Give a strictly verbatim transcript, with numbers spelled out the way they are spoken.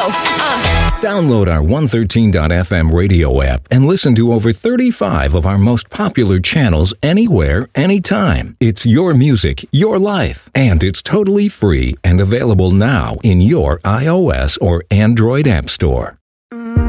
Uh. Download our one thirteen dot f m radio app and listen to over thirty-five of our most popular channels anywhere, anytime. It's your music, your life, and it's totally free and available now in your iOS or Android app store.